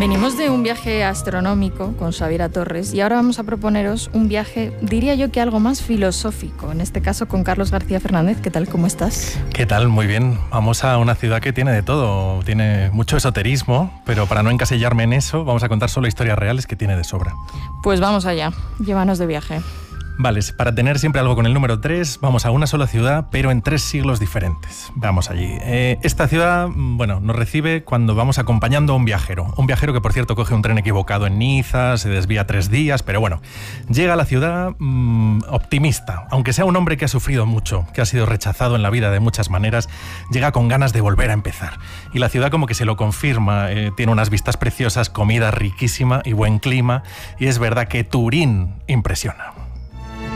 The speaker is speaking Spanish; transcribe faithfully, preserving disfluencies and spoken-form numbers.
Venimos de un viaje astronómico con Xaviera Torres y ahora vamos a proponeros un viaje, diría yo que algo más filosófico, en este caso con Carlos García Fernández. ¿Qué tal? ¿Cómo estás? ¿Qué tal? Muy bien. Vamos a una ciudad que tiene de todo, tiene mucho esoterismo, pero para no encasillarme en eso, vamos a contar solo historias reales que tiene de sobra. Pues vamos allá, llévanos de viaje. Vale, para tener siempre algo con el número tres, vamos a una sola ciudad, pero en tres siglos diferentes. Vamos allí. Eh, esta ciudad, bueno, nos recibe cuando vamos acompañando a un viajero. Un viajero que, por cierto, coge un tren equivocado en Niza, se desvía tres días, pero bueno, llega a la ciudad mmm, optimista. Aunque sea un hombre que ha sufrido mucho, que ha sido rechazado en la vida de muchas maneras, llega con ganas de volver a empezar. Y la ciudad como que se lo confirma. Eh, tiene unas vistas preciosas, comida riquísima y buen clima. Y es verdad que Turín impresiona.